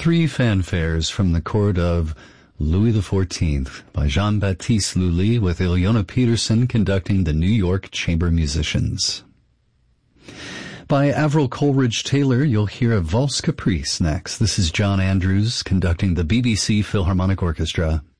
Three fanfares from the court of Louis XIV by Jean-Baptiste Lully with Ilona Peterson conducting the New York Chamber Musicians. By Avril Coleridge Taylor, you'll hear a Valse Caprice next. This is John Andrews conducting the BBC Philharmonic Orchestra.